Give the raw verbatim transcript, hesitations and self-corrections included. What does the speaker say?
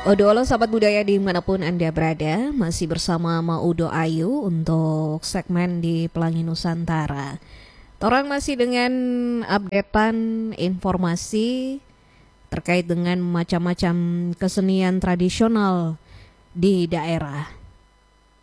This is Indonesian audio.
Odo sahabat budaya dimanapun Anda berada, masih bersama Maudo Ayu untuk segmen di Pelangi Nusantara. Torang masih dengan updatean informasi terkait dengan macam-macam kesenian tradisional di daerah.